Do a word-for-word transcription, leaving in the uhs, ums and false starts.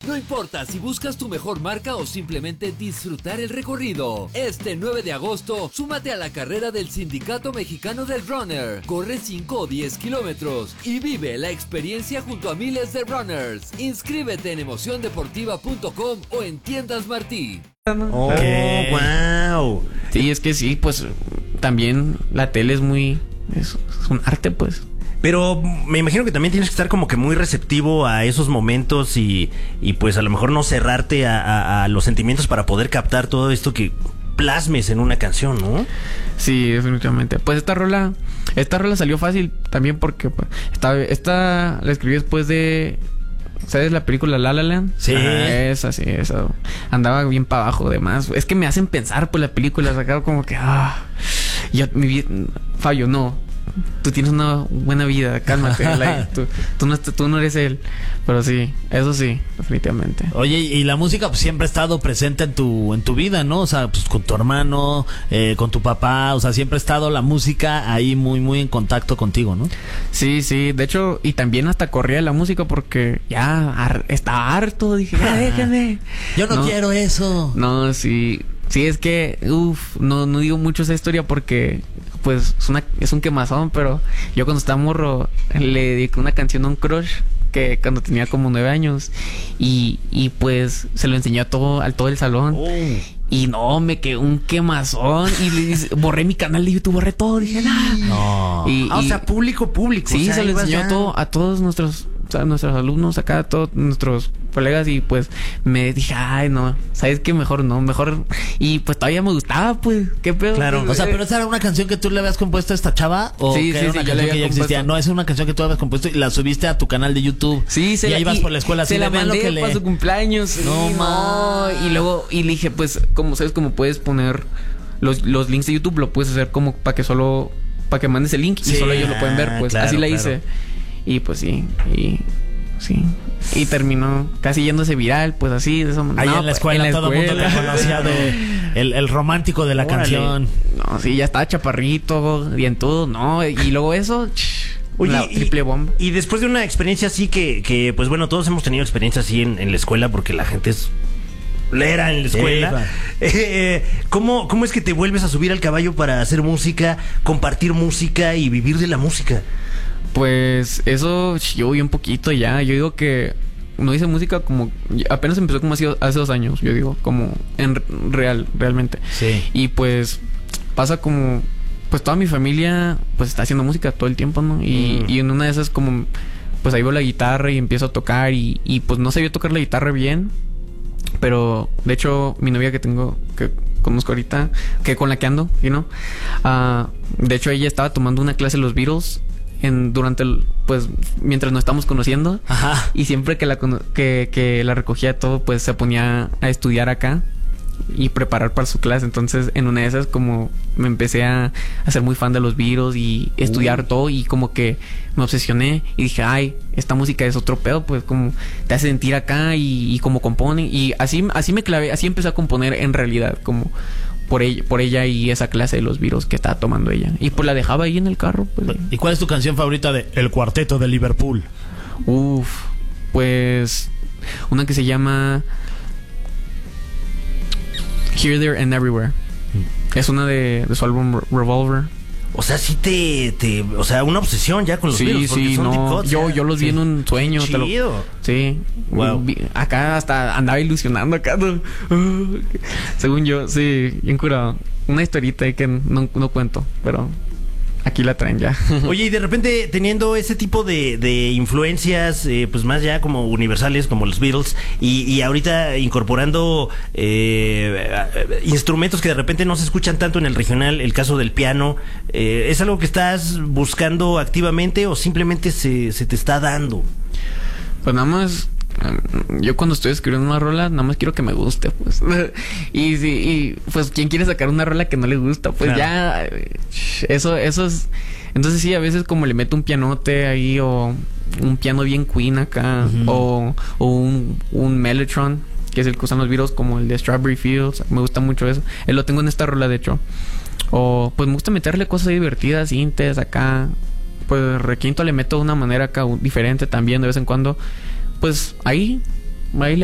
No importa si buscas tu mejor marca o simplemente disfrutar el recorrido. Este nueve de agosto, súmate a la carrera del Sindicato Mexicano del Runner. Corre cinco o diez kilómetros y vive la experiencia junto a miles de runners. Inscríbete en emoción deportiva punto com o en Tiendas Martí. Oh, okay. Wow. Sí, es que sí, pues también la tele es muy... es, es un arte, pues. Pero me imagino que también tienes que estar como que muy receptivo a esos momentos y, y pues a lo mejor no cerrarte a, a, a los sentimientos para poder captar todo esto que plasmes en una canción, ¿no? Sí, definitivamente. Pues esta rola, esta rola salió fácil también porque pues, esta, esta la escribí después de... ¿Sabes la película La La Land? Sí. Ah, esa, sí, esa. Andaba bien para abajo, además. Es que me hacen pensar, pues, la película. Sacado como que... Ah, yo, mi vida... Fabio, no. Tú tienes una buena vida, cálmate. la, tú, tú, no, tú no eres él. Pero sí, eso sí, definitivamente. Oye, y la música pues, siempre ha estado presente en tu en tu vida, ¿no? O sea, pues con tu hermano, eh, con tu papá, o sea, siempre ha estado la música ahí muy, muy en contacto contigo, ¿no? Sí, sí, de hecho, y también hasta corría la música porque ya har, estaba harto, dije, ya déjame. Yo no, no quiero eso. No, sí, sí, es que, uff, no, no digo mucho esa historia porque... pues es una es un quemazón, pero yo cuando estaba morro le dediqué una canción a un crush que cuando tenía como nueve años y, y pues se lo enseñó a todo, al todo el salón. Oh. Y no, me quedó un quemazón y le dice, borré mi canal de YouTube, borré todo, dije, nah. No. Y, ah, y, o sea, público, público. Sí, o sea, se lo enseñó ya... a, todo, a todos nuestros, o sea, nuestros alumnos acá, a todos nuestros colegas y pues me dije, ay, no, ¿sabes qué? Mejor no, mejor... Y pues todavía me gustaba, pues, ¿qué pedo? Claro, o sea, pero esa era una canción que tú le habías compuesto a esta chava o sí, que sí, era sí, una yo canción le que había ya existía. compuesto. No, es una canción que tú habías compuesto y la subiste a tu canal de YouTube. Sí, se y la ahí vas y, por la escuela. Se así, la mandé que para le... su cumpleaños. Sí, no, no. Y luego, y le dije, pues, como sabes, como puedes poner los, los links de YouTube, lo puedes hacer como para que solo, para que mandes el link sí, y solo ellos lo pueden ver, pues, claro, así la claro. hice. Y pues sí, y sí. Y terminó casi yéndose viral, pues así, de esa manera. Ahí no, en la escuela en la todo el mundo le conocía de el, el romántico de la Órale. canción. No, sí, ya estaba chaparrito, bien todo, no. Y luego eso, Oye, la triple bomba. Y, y después de una experiencia así que, que, pues bueno, todos hemos tenido experiencias así en, en la escuela porque la gente es... Lera en la escuela. Sí, eh, ¿cómo, ¿Cómo es que te vuelves a subir al caballo para hacer música, compartir música y vivir de la música? Pues eso yo vi un poquito ya. Yo digo que no hice música como... apenas empezó como hace, hace dos años, yo digo. Como en real, realmente. Sí. Y pues pasa como... pues toda mi familia pues está haciendo música todo el tiempo, ¿no? Y, mm. y en una de esas como... pues ahí veo la guitarra y empiezo a tocar y, y pues no sabía tocar la guitarra bien. Pero de hecho mi novia que tengo, que conozco ahorita, que con la que ando, you know, uh, de hecho ella estaba tomando una clase de los Beatles en durante el, pues mientras nos estamos conociendo. Ajá. Y siempre que la que, que la recogía todo pues se ponía a estudiar acá y preparar para su clase. Entonces en una de esas como me empecé a, a ser muy fan de los Beatles y estudiar uh. todo y como que me obsesioné y dije, ay, esta música es otro pedo, pues como te hace sentir acá y, y como componen y así así me clavé, así empecé a componer en realidad, como por ella, por ella y esa clase de los Beatles que estaba tomando ella y pues la dejaba ahí en el carro, pues. ¿Y cuál es tu canción favorita de El Cuarteto de Liverpool? Uf, pues una que se llama Here, There and Everywhere. Mm. Es una de, de su álbum Revolver. O sea, sí te, te... O sea, una obsesión ya con los sí, Beatles. Sí, sí, no. Cuts, yo, yo los vi sí. en un sueño. Chido. Te lo, sí. Wow. Acá hasta andaba ilusionando acá. ¿No? Uh, según yo, sí. Bien curado. Una historita que no, no cuento, pero... aquí la traen ya. Oye, y de repente teniendo ese tipo de, de influencias, eh, pues más ya como universales, como los Beatles, y, y ahorita incorporando eh, instrumentos que de repente no se escuchan tanto en el regional, el caso del piano, eh, ¿es algo que estás buscando activamente o simplemente se, se te está dando? Pues nada más... yo cuando estoy escribiendo una rola nada más quiero que me guste, pues. y, sí, y pues quién quiere sacar una rola que no le gusta, pues claro. Ya eso eso es. Entonces sí, a veces como le meto un pianote ahí o un piano bien Queen acá, uh-huh. o, o un, un Mellotron, que es el que usan los Beatles, como el de Strawberry Fields. Me gusta mucho eso. Él lo tengo en esta rola, de hecho. O pues me gusta meterle cosas divertidas, sintes acá. Pues requinto le meto de una manera acá diferente también de vez en cuando. Pues ahí, ahí le